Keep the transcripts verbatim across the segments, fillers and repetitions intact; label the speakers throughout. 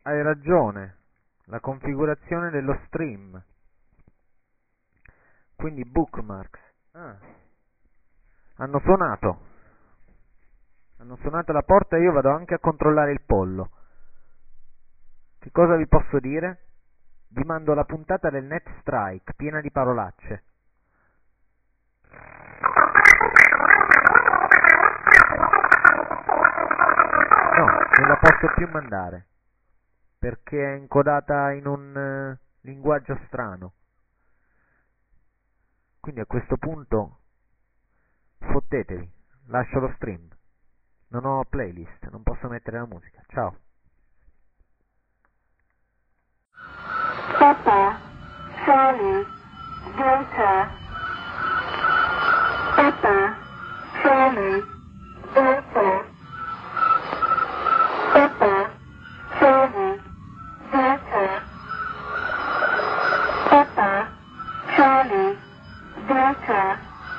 Speaker 1: Hai ragione, la configurazione dello stream. Quindi bookmarks. Ah. Hanno suonato. Hanno suonato alla porta e io vado anche a controllare il pollo. Che cosa vi posso dire? Vi mando la puntata del Net Strike, piena di parolacce. No, non la posso più mandare, perché è incodata in un uh, linguaggio strano. Quindi a questo punto fottetevi, lascio lo stream. Non ho playlist, non posso mettere la musica. Ciao.
Speaker 2: Papa, Charlie, Delta. Papa, Charlie, Delta. Papa, Charlie, Delta. Papa, Charlie, Delta.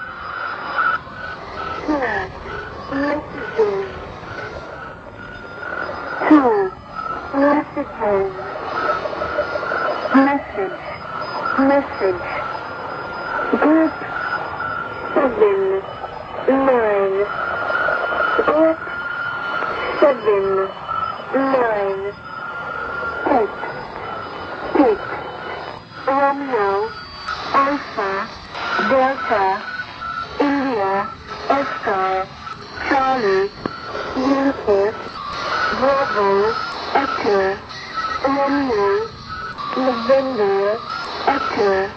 Speaker 2: Two messages. Two messages. Message, message, group seven, nine, group seven, nine, text, text, Romeo, Alpha, Delta, India, Oscar, Charlie, Yankee, Bravo, Echo, Romeo, November, Echo.